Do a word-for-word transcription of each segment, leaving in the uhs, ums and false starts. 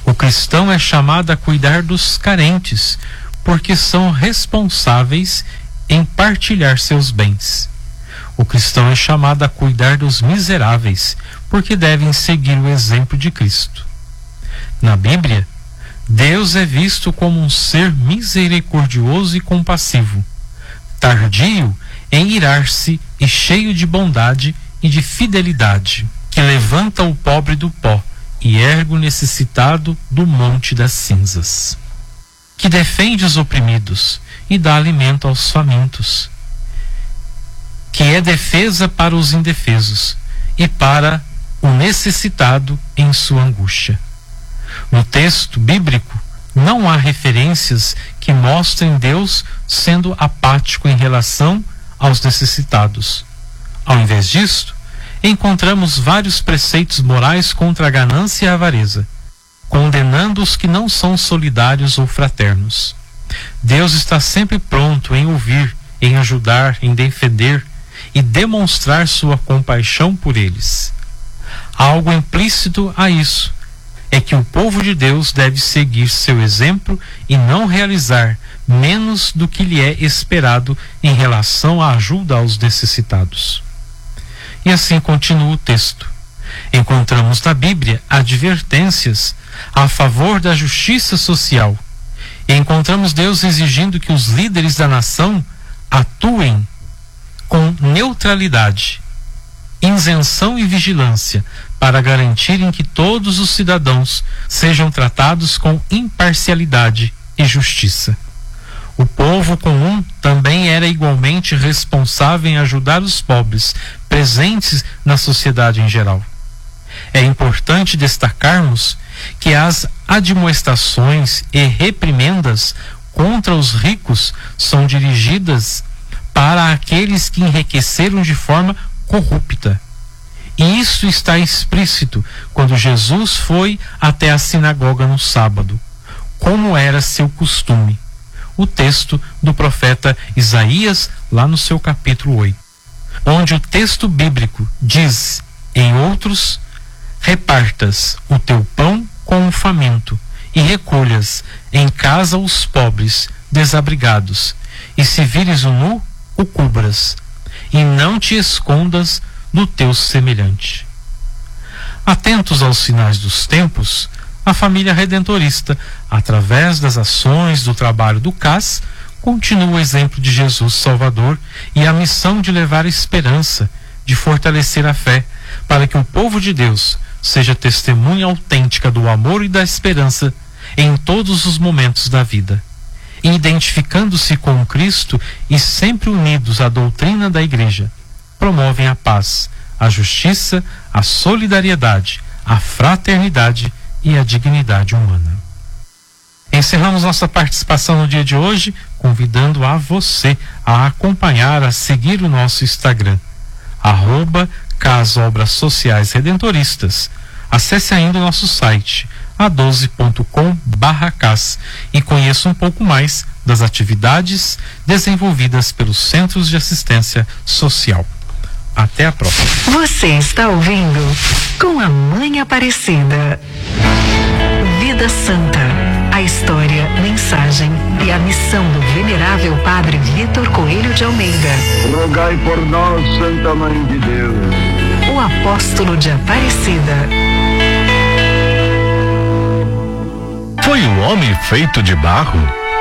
O cristão é chamado a cuidar dos carentes, porque são responsáveis em partilhar seus bens. O cristão é chamado a cuidar dos miseráveis, porque devem seguir o exemplo de Cristo. Na Bíblia, Deus é visto como um ser misericordioso e compassivo, tardio em irar-se e cheio de bondade e de fidelidade, que levanta o pobre do pó e ergue o necessitado do monte das cinzas, que defende os oprimidos e dá alimento aos famintos, que é defesa para os indefesos e para o necessitado em sua angústia. No texto bíblico, não há referências que mostrem Deus sendo apático em relação aos necessitados. Ao invés disso, encontramos vários preceitos morais contra a ganância e a avareza, condenando os que não são solidários ou fraternos. Deus está sempre pronto em ouvir, em ajudar, em defender e demonstrar sua compaixão por eles. Algo implícito a isso é que o povo de Deus deve seguir seu exemplo e não realizar menos do que lhe é esperado em relação à ajuda aos necessitados. E assim continua o texto. Encontramos na Bíblia advertências a favor da justiça social, e encontramos Deus exigindo que os líderes da nação atuem com neutralidade, isenção e vigilância para garantirem que todos os cidadãos sejam tratados com imparcialidade e justiça. O povo comum também era igualmente responsável em ajudar os pobres presentes na sociedade em geral. É importante destacarmos que as admoestações e reprimendas contra os ricos são dirigidas para aqueles que enriqueceram de forma corrupta. E isso está explícito quando Jesus foi até a sinagoga no sábado, como era seu costume. O texto do profeta Isaías, lá no seu capítulo oito, onde o texto bíblico diz, em outros: repartas o teu pão com o faminto, e recolhas em casa os pobres desabrigados, e se vires o nu, o cubras, e não te escondas do teu semelhante. Atentos aos sinais dos tempos, a família redentorista, através das ações do trabalho do C A S, continua o exemplo de Jesus Salvador e a missão de levar esperança, de fortalecer a fé, para que o povo de Deus seja testemunha autêntica do amor e da esperança em todos os momentos da vida. E identificando-se com Cristo e sempre unidos à doutrina da Igreja, promovem a paz, a justiça, a solidariedade, a fraternidade e a dignidade humana. Encerramos nossa participação no dia de hoje, convidando a você a acompanhar, a seguir o nosso Instagram, arroba Casa Obras Sociais Redentoristas. Acesse ainda o nosso site, a doze ponto com barra cas, e conheça um pouco mais das atividades desenvolvidas pelos Centros de Assistência Social. Até a próxima. Você está ouvindo Com a Mãe Aparecida. Vida Santa. A história, mensagem e a missão do venerável Padre Vitor Coelho de Almeida. Rogai por nós, Santa Mãe de Deus. O apóstolo de Aparecida. Foi o homem feito de barro?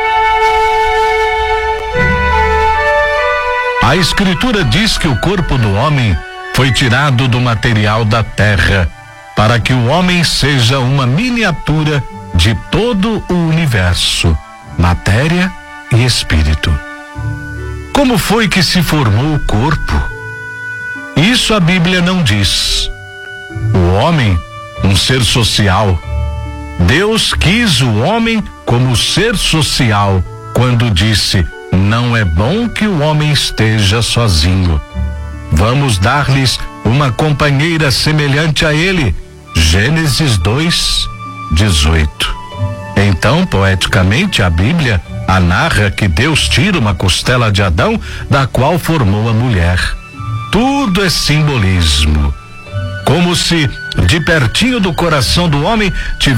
A Escritura diz que o corpo do homem foi tirado do material da terra, para que o homem seja uma miniatura de todo o universo, matéria e espírito. Como foi que se formou o corpo? Isso a Bíblia não diz. O homem, um ser social. Deus quis o homem como ser social quando disse: não é bom que o homem esteja sozinho. Vamos dar-lhes uma companheira semelhante a ele. Gênesis dois, dezoito. Então, poeticamente, a Bíblia a narra que Deus tira uma costela de Adão, da qual formou a mulher. Tudo é simbolismo. Como se de pertinho do coração do homem tivesse